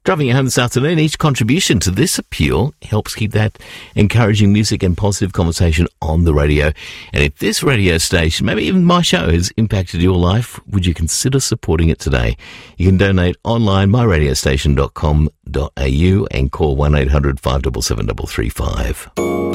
Driving you home this afternoon, each contribution to this appeal helps keep that encouraging music and positive conversation on the radio. And if this radio station, maybe even my show, has impacted your life, would you consider supporting it today? You can donate online, myradiostation.com.au, and call 1-800-577-335.